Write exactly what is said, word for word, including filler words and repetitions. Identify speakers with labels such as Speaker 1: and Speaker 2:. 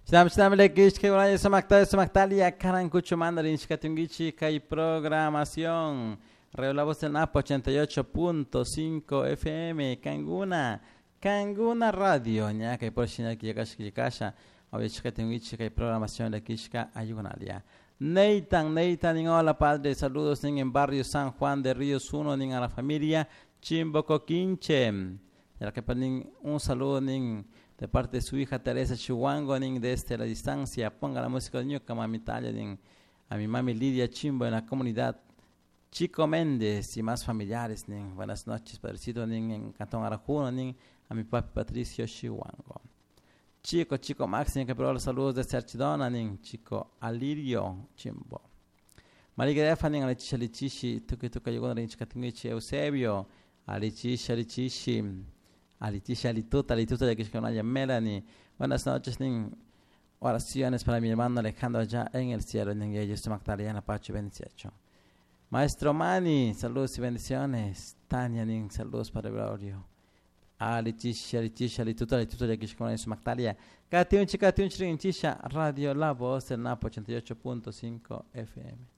Speaker 1: Shnam shnam lekish que una samakta samaktalia karan kucho mandarin shkatungichi kai programación. Revelamos en Apo ochenta y ocho punto cinco F M Kanguna Kanguna Radio nya kai por shina ki yakash ki kasha awe shkatungichi kai programación lekishka ayunalia. Neitan Neitan ning hola padre, saludos ning en barrio San Juan de Ríos uno ning a la familia Chimboco Quinche. Ya que ponen un saludo ning de parte de su hija Teresa Chihuango ning desde la distancia. Ponga la música de Ñuca, mami Talia, ning a mi mami Lidia Chimbo en la comunidad Chico Méndez y más familiares. Ning. Buenas noches, padrecito, ning en Cantón Arajuno, ning a mi papi Patricio Chihuango. Chico, Chico Max, ning que probó los saludos desde Archidona, ning Chico Alirio Chimbo. Marigrefa, ning a Lichishi Lichishi, tuki tuka llegó ning Chicatingichi Eusebio, a Lichishi Lichishi. Alitisha, Alituta, Alituta de Kishkonaya Melanie. Buenas noches, ning. Oraciones para mi hermano Alejandro allá en el cielo, ning ellos Magdalena Pacho veintiocho. Maestro Mani, saludos y bendiciones. Tania, ning, saludos para Glorio. Alitisha, Alitisha, Alituta, Alituta de Kishkonaya Magdalena. Katiunchi, Katiunchi, Tisha, Radio La Voz del Napo ochenta y ocho punto cinco F M.